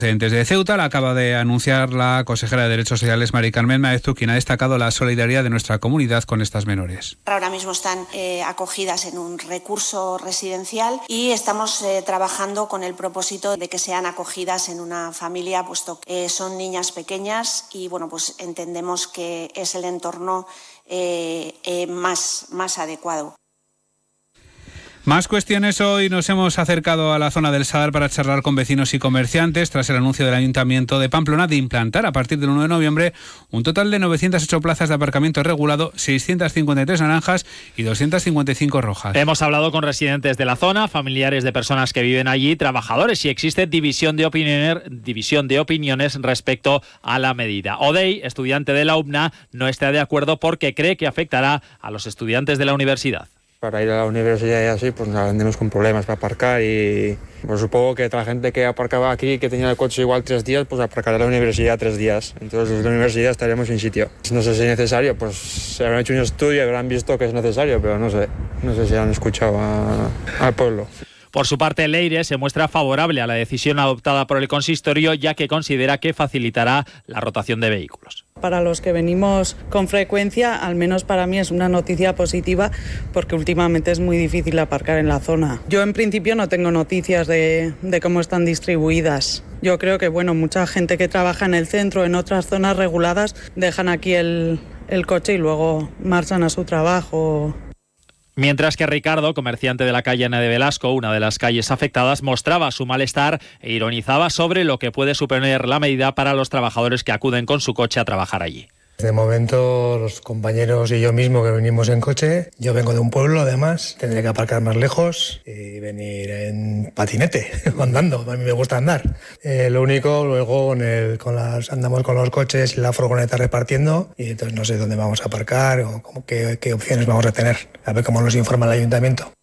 Desde Ceuta la acaba de anunciar la consejera de Derechos Sociales, Mari Carmen Maeztu, quien ha destacado la solidaridad de nuestra comunidad con estas menores. Ahora mismo están acogidas en un recurso residencial y estamos trabajando con el propósito de que sean acogidas en una familia, puesto que son niñas pequeñas y pues entendemos que es el entorno más adecuado. Más cuestiones. Hoy nos hemos acercado a la zona del Sadar para charlar con vecinos y comerciantes tras el anuncio del Ayuntamiento de Pamplona de implantar a partir del 1 de noviembre un total de 908 plazas de aparcamiento regulado, 653 naranjas y 255 rojas. Hemos hablado con residentes de la zona, familiares de personas que viven allí, trabajadores, y existe división de opiniones respecto a la medida. Odey, estudiante de la UBNA, no está de acuerdo porque cree que afectará a los estudiantes de la universidad. Para ir a la universidad y así, pues nos andemos con problemas para aparcar y pues supongo que toda la gente que aparcaba aquí, que tenía el coche igual 3 días, pues aparcará a la universidad 3 días. Entonces desde la universidad estaremos sin sitio. No sé si es necesario, pues se habrán hecho un estudio y habrán visto que es necesario, pero no sé si han escuchado al pueblo. Por su parte, Leire se muestra favorable a la decisión adoptada por el consistorio, ya que considera que facilitará la rotación de vehículos. Para los que venimos con frecuencia, al menos para mí es una noticia positiva, porque últimamente es muy difícil aparcar en la zona. Yo en principio no tengo noticias de cómo están distribuidas. Yo creo que mucha gente que trabaja en el centro, en otras zonas reguladas, dejan aquí el coche y luego marchan a su trabajo. Mientras que Ricardo, comerciante de la calle Ana de Velasco, una de las calles afectadas, mostraba su malestar e ironizaba sobre lo que puede suponer la medida para los trabajadores que acuden con su coche a trabajar allí. De momento, los compañeros y yo mismo que venimos en coche, yo vengo de un pueblo además, tendré que aparcar más lejos y venir en patinete, andando, a mí me gusta andar. Lo único, luego andamos con los coches y la furgoneta repartiendo y entonces no sé dónde vamos a aparcar o qué opciones vamos a tener, a ver cómo nos informa el ayuntamiento.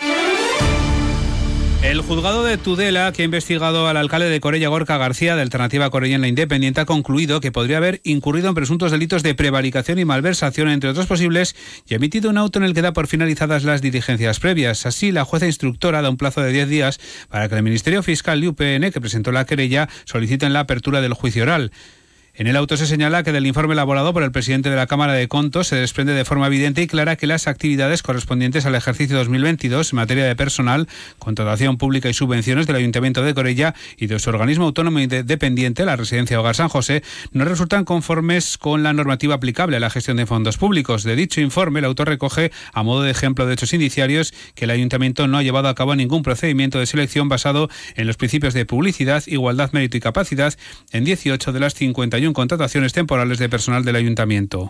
El juzgado de Tudela, que ha investigado al alcalde de Corella, Gorka García, de Alternativa Corellana Independiente, ha concluido que podría haber incurrido en presuntos delitos de prevaricación y malversación, entre otros posibles, y ha emitido un auto en el que da por finalizadas las diligencias previas. Así, la jueza instructora da un plazo de 10 días para que el Ministerio Fiscal y UPN, que presentó la querella, soliciten la apertura del juicio oral. En el auto se señala que del informe elaborado por el presidente de la Cámara de Contos se desprende de forma evidente y clara que las actividades correspondientes al ejercicio 2022 en materia de personal, contratación pública y subvenciones del Ayuntamiento de Corella y de su organismo autónomo independiente, la Residencia Hogar San José, no resultan conformes con la normativa aplicable a la gestión de fondos públicos. De dicho informe, el autor recoge, a modo de ejemplo de hechos indiciarios, que el Ayuntamiento no ha llevado a cabo ningún procedimiento de selección basado en los principios de publicidad, igualdad, mérito y capacidad en 18 de las 51 contrataciones temporales de personal del Ayuntamiento.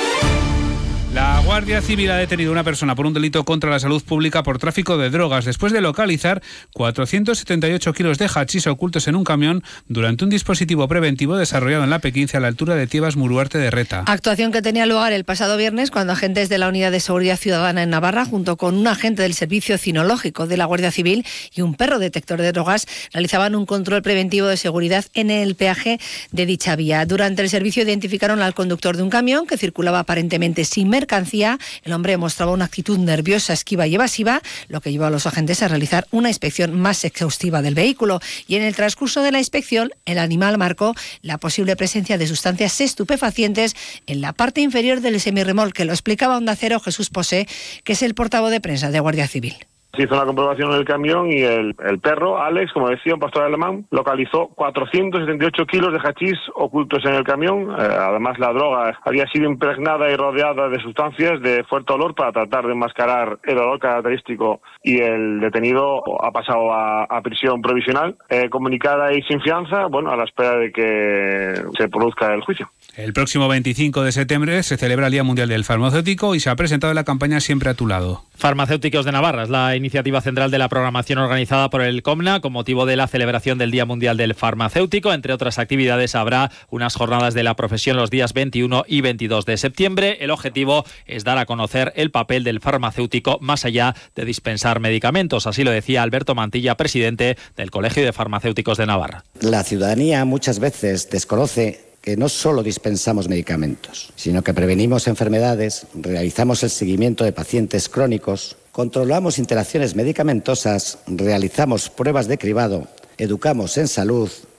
La Guardia Civil ha detenido a una persona por un delito contra la salud pública por tráfico de drogas, después de localizar 478 kilos de hachís ocultos en un camión durante un dispositivo preventivo desarrollado en la P15 a la altura de Tiebas-Muruarte de Reta. Actuación que tenía lugar el pasado viernes cuando agentes de la Unidad de Seguridad Ciudadana en Navarra, junto con un agente del Servicio Cinológico de la Guardia Civil y un perro detector de drogas, realizaban un control preventivo de seguridad en el peaje de dicha vía. Durante el servicio identificaron al conductor de un camión que circulaba aparentemente sin mercancía. El hombre mostraba una actitud nerviosa, esquiva y evasiva, lo que llevó a los agentes a realizar una inspección más exhaustiva del vehículo. Y en el transcurso de la inspección, el animal marcó la posible presencia de sustancias estupefacientes en la parte inferior del semirremolque. Lo explicaba Onda Cero Jesús Posé, que es el portavoz de prensa de Guardia Civil. Se hizo una comprobación en el camión y el perro, Alex, como decía, un pastor alemán, localizó 478 kilos de hachís ocultos en el camión. Además, la droga había sido impregnada y rodeada de sustancias de fuerte olor para tratar de enmascarar el olor característico, y el detenido ha pasado a prisión provisional, comunicada y sin fianza, a la espera de que se produzca el juicio. El próximo 25 de septiembre se celebra el Día Mundial del Farmacéutico y se ha presentado la campaña Siempre a tu lado. Farmacéuticos de Navarra es la iniciativa central de la programación organizada por el COMNA con motivo de la celebración del Día Mundial del Farmacéutico. Entre otras actividades, habrá unas jornadas de la profesión los días 21 y 22 de septiembre. El objetivo es dar a conocer el papel del farmacéutico más allá de dispensar medicamentos. Así lo decía Alberto Mantilla, presidente del Colegio de Farmacéuticos de Navarra. La ciudadanía muchas veces desconoce que no solo dispensamos medicamentos, sino que prevenimos enfermedades, realizamos el seguimiento de pacientes crónicos, controlamos interacciones medicamentosas, realizamos pruebas de cribado, educamos en salud